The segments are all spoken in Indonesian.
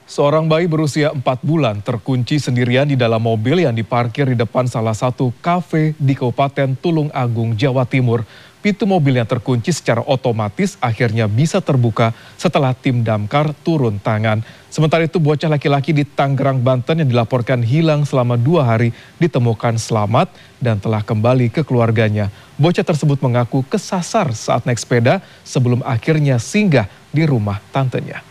Seorang bayi berusia 4 bulan terkunci sendirian di dalam mobil yang diparkir di depan salah satu kafe di Kabupaten Tulung Agung, Jawa Timur. Pintu mobil yang terkunci secara otomatis akhirnya bisa terbuka setelah tim damkar turun tangan. Sementara itu bocah laki-laki di Tangerang, Banten yang dilaporkan hilang selama 2 hari ditemukan selamat dan telah kembali ke keluarganya. Bocah tersebut mengaku kesasar saat naik sepeda sebelum akhirnya singgah di rumah tantenya.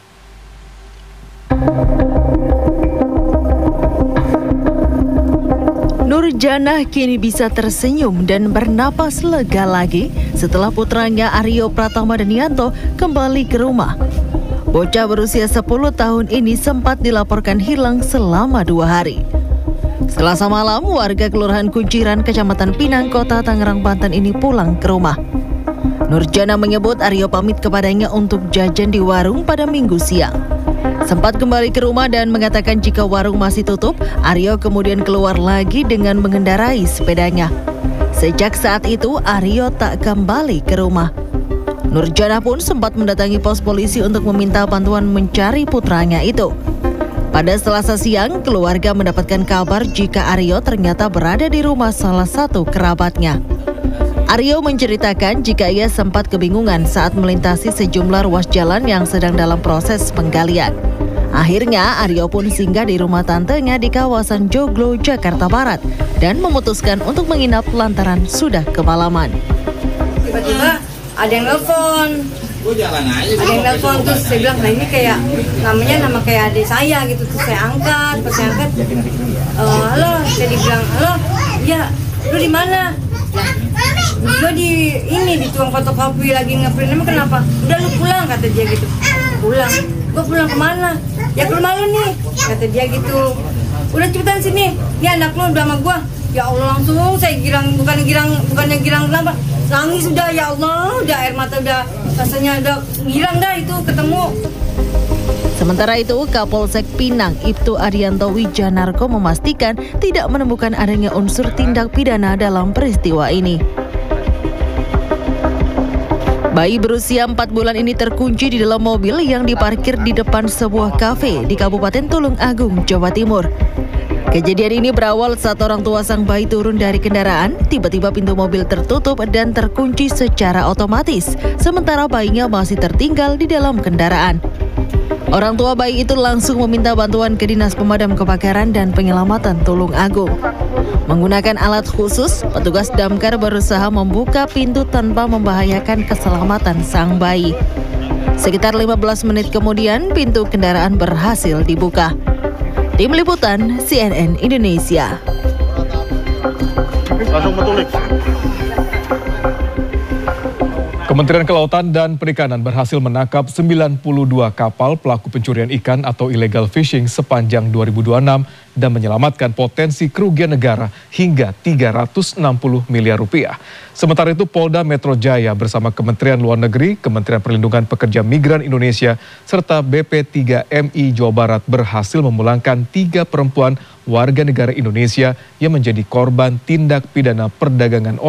Nurjanah kini bisa tersenyum dan bernapas lega lagi setelah putranya Aryo Pratamadanianto kembali ke rumah. Bocah berusia 10 tahun ini sempat dilaporkan hilang selama 2 hari. Selasa malam, warga Kelurahan Kunciran, Kecamatan Pinang, Kota Tangerang, Banten ini pulang ke rumah. Nurjanah menyebut Aryo pamit kepadanya untuk jajan di warung pada Minggu siang. Sempat kembali ke rumah dan mengatakan jika warung masih tutup, Aryo kemudian keluar lagi dengan mengendarai sepedanya. Sejak saat itu, Aryo tak kembali ke rumah. Nurjanah pun sempat mendatangi pos polisi untuk meminta bantuan mencari putranya itu. Pada Selasa siang, keluarga mendapatkan kabar jika Aryo ternyata berada di rumah salah satu kerabatnya. Aryo menceritakan jika ia sempat kebingungan saat melintasi sejumlah ruas jalan yang sedang dalam proses penggalian. Akhirnya Aryo pun singgah di rumah tantenya di kawasan Joglo, Jakarta Barat dan memutuskan untuk menginap lantaran sudah kemalaman. Tiba-tiba ada yang nelfon. Terus saya bilang, nah ini kayak nama kayak adik saya gitu. Terus saya angkat, halo, saya dibilang, halo, iya, lu di mana? Gue di tukang fotokopi lagi ngeprint. Emang kenapa? Udah lu pulang, kata dia gitu. Pulang? Gue pulang kemana? Ya ke rumah lu nih, kata dia gitu. Udah cepetan sini, ini anak lu udah sama gue. Ya Allah, langsung saya bukannya girang kenapa? Nangis udah, ya Allah, udah air mata udah rasanya udah girang dah itu ketemu. Sementara itu, Kapolsek Pinang Ibtu Adianto Wijanarko memastikan tidak menemukan adanya unsur tindak pidana dalam peristiwa ini. Bayi berusia 4 bulan ini terkunci di dalam mobil yang diparkir di depan sebuah kafe di Kabupaten Tulung Agung, Jawa Timur. Kejadian ini berawal saat orang tua sang bayi turun dari kendaraan, tiba-tiba pintu mobil tertutup dan terkunci secara otomatis, sementara bayinya masih tertinggal di dalam kendaraan. Orang tua bayi itu langsung meminta bantuan ke Dinas Pemadam Kebakaran dan Penyelamatan Tulung Agung. Menggunakan alat khusus, petugas damkar berusaha membuka pintu tanpa membahayakan keselamatan sang bayi. Sekitar 15 menit kemudian, pintu kendaraan berhasil dibuka. Tim Liputan CNN Indonesia. Kementerian Kelautan dan Perikanan berhasil menangkap 92 kapal pelaku pencurian ikan atau illegal fishing sepanjang 2026 dan menyelamatkan potensi kerugian negara hingga 360 miliar rupiah. Sementara itu Polda Metro Jaya bersama Kementerian Luar Negeri, Kementerian Perlindungan Pekerja Migran Indonesia, serta BP3MI Jawa Barat berhasil memulangkan 3 perempuan warga negara Indonesia yang menjadi korban tindak pidana perdagangan